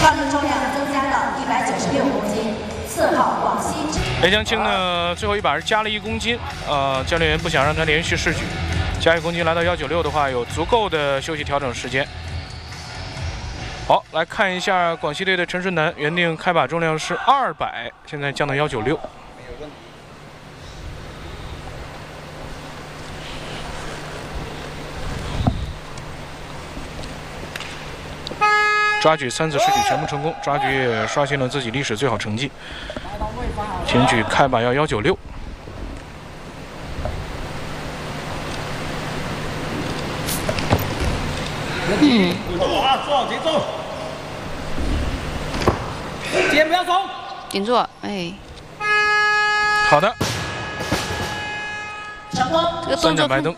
上肢重量增加到196公斤。4号广西。 雷江青呢，最后一把是加了1公斤，教练员不想让他连续试举，加1公斤来到196的话，有足够的休息调整时间。好，来看一下广西队的陈顺南，原定开把重量是200，现在降到196。抓举3次试举全部成功，抓举也刷新了自己历史最好成绩。挺举开把要196。 做好节奏，肩不要松， 顶住，哎， 好的， 成功。 这个动作 3盏白灯。